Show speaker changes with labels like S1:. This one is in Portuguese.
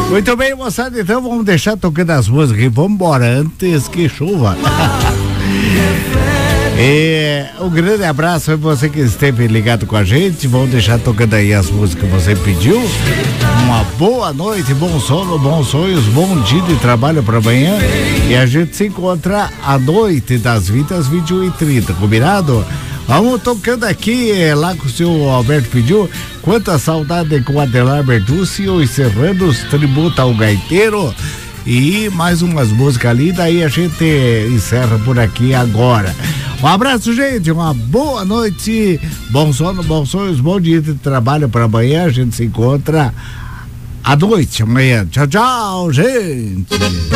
S1: Muito bem, moçada, então vamos deixar tocando as músicas e vamos embora antes que chova. Um grande abraço para você que esteve ligado com a gente. Vamos deixar tocando aí as músicas que você pediu. Uma boa noite, bom sono, bons sonhos, bom dia de trabalho para amanhã. E a gente se encontra à noite, das 20 às 21h30, combinado? Vamos tocando aqui, lá que o senhor Alberto pediu, Quanta Saudade com Adelar Bertucci, os Serranos tributa ao gaiteiro. E mais umas músicas ali, daí a gente encerra por aqui agora. Um abraço, gente, uma boa noite, bom sono, bons sonhos, bom dia de trabalho para amanhã. A gente se encontra à noite, amanhã. Tchau, tchau, gente.